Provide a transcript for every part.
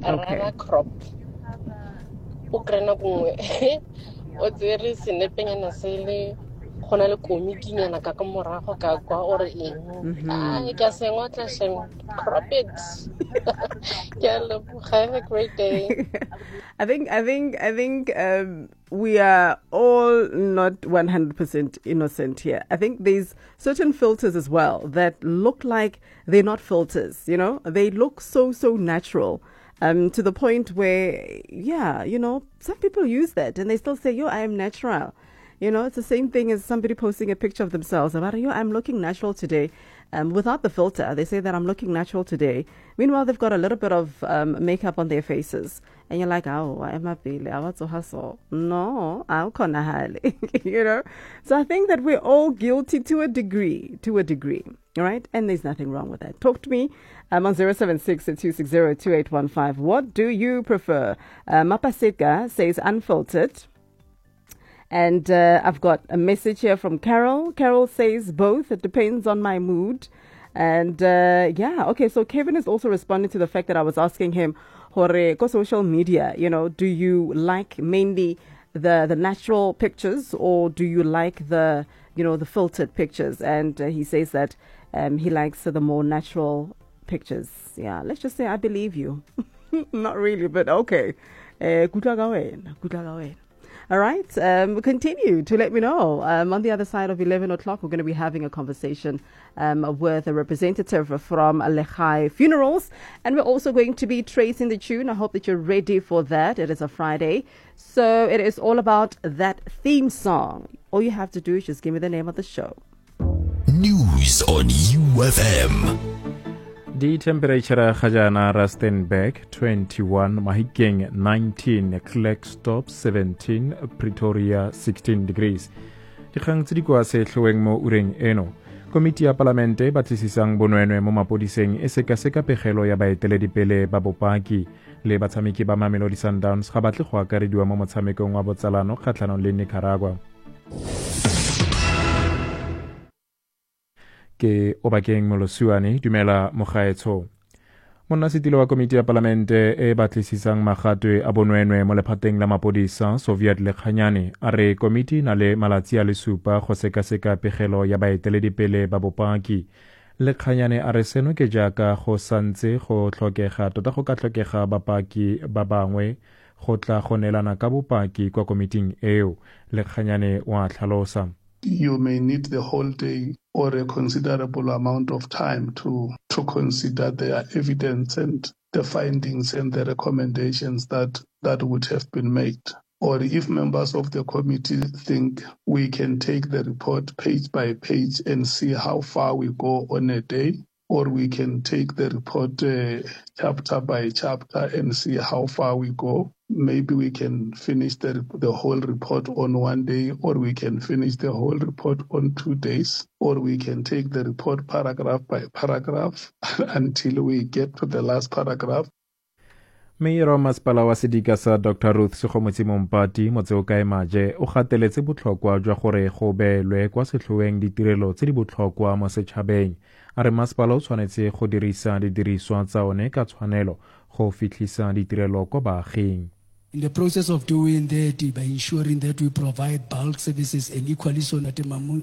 rara Okay. crop o krena bongwe o tsere senepenyana se le gona le komikinyana ka morago ka kwa ore eng ke a sengotla sheng crop it. Have a great day. I think we are all not 100% innocent here. I think there's certain filters as well that look like they're not filters, you know? They look so natural. To the point where, some people use that and they still say, yo, I am natural. You know, it's the same thing as somebody posting a picture of themselves about, I'm looking natural today. Without the filter, they say that I'm looking natural today. Meanwhile, they've got a little bit of makeup on their faces. And you're like, oh, I am happy. I want to hustle. No, I'll you know? So I think that we're all guilty to a degree. All right? And there's nothing wrong with that. Talk to me on 076-260-2815. What do you prefer? Mapaseka says unfiltered. And I've got a message here from Carol. Carol says both. It depends on my mood. And okay. So Kevin is also responding to the fact that I was asking him, Hore, ko social media, do you like mainly the natural pictures or do you like the filtered pictures? And he says that he likes the more natural pictures. Yeah, let's just say I believe you. Not really, but okay. All right, continue to let me know. On the other side of 11 o'clock, we're going to be having a conversation with a representative from Lechai Funerals. And we're also going to be tracing the tune. I hope that you're ready for that. It is a Friday. So it is all about that theme song. All you have to do is just give me the name of the show. News on UFM. The temperature Khajana Rustenburg 21, Mahikeng 19, Klerksdorp 17, Pretoria 16 degrees. Dikgang tse di kwa setlhoeng mo ureng eno. Komiti ya Palamente ba tlisisang bonweenwee mo mapodiseng e sekaseka pegelo ya baeteledipele ba bopaki le batshameki ba Mamelodi Sundowns ga batle go akarediwa mo motshamekong wa botsalano kgatlhanong le Nicaragua. Ke Obakeng Molosuane dumela mogaetsho. Monnasetilo wa komiti ya Palamente e batlisisang magatwe a bonweenwee mo lephateng la mapodisa Soviet Lekhanyane a re komiti na le malatsi a le supa go sekaseka pegelo ya baeteledipele ba bopaki. Lekhanyane a re seno ke jaaka go santse go tlhokega tota go ka tlhokega bapaki ba bangwe go tla go neelana ka bopaki kwa komiting eo. Lekhanyane wa tlhalosa. You may need the whole day or a considerable amount of time to consider the evidence and the findings and the recommendations that would have been made. Or if members of the committee think we can take the report page by page and see how far we go on a day, or we can take the report chapter by chapter and see how far we go. Maybe we can finish the whole report on one day, or we can finish the whole report on 2 days, or we can take the report paragraph by paragraph until we get to the last paragraph. Mayor wa Masepala wa Sedika sa Dr. Ruth Sekgomotsi Mompati Motseokae Maje o gateletse botlhokwa jwa gore go beelwe kwa setlhoeng ditirelo tse di botlhokwa mo setšhabeng. A re masepala o tshwanetse go dirisa didiriswa tsa one ka tshwanelo go fitlhisa ditirelo kwa baaging. In the process of doing that, by ensuring that we provide bulk services and equally so that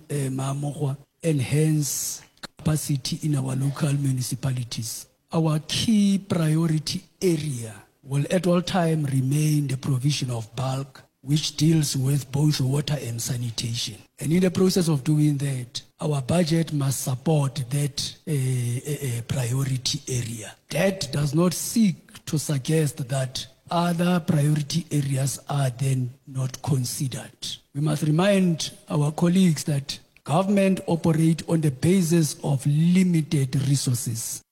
enhance capacity in our local municipalities. Our key priority area will at all time remain the provision of bulk, which deals with both water and sanitation. And in the process of doing that, our budget must support that priority area. That does not seek to suggest that other priority areas are then not considered. We must remind our colleagues that government operate on the basis of limited resources.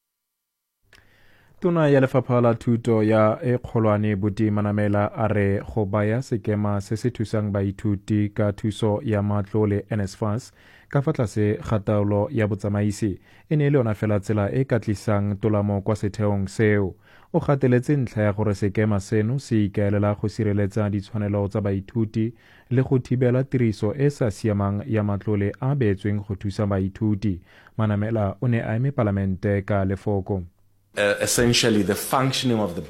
Tona ya Lefapha la Thuto ya Kgolwane Buti Manamela a re go baya sekema se se thusang baithuti ka thuso ya matlole NSFAS ka fa tlase ga taolo ya botsamaisi e ne le yona fela tsela e ka tlisang tolamo kwa setheong seo. O gateletse ntlha ya gore sekema seno se ikaelela go sireletsa ditshwanelo tsa baithuti le go thibela tiriso e sa siamang ya matlole a beetsweng go thusa baithuti. Manamela o ne a eme Palamente ka lefoko. Essentially, the functioning of the